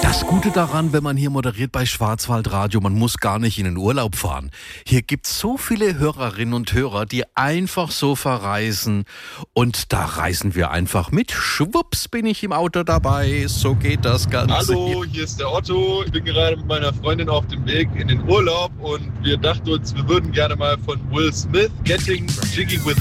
Das Gute daran, wenn man hier moderiert bei Schwarzwaldradio, man muss gar nicht in den Urlaub fahren. Hier gibt's so viele Hörerinnen und Hörer, die einfach so verreisen. Und da reisen wir einfach mit. Schwupps bin ich im Auto dabei. So geht das Ganze. Hallo, hier ist der Otto. Ich bin gerade mit meiner Freundin auf dem Weg in den Urlaub und wir dachten uns, wir würden gerne mal von Will Smith Getting Jiggy with